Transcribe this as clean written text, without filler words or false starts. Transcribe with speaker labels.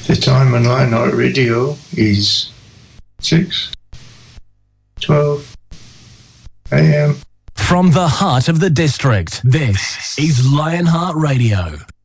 Speaker 1: The time on Lionheart Radio is 6:12 a.m.
Speaker 2: From the heart of the district, this is Lionheart Radio.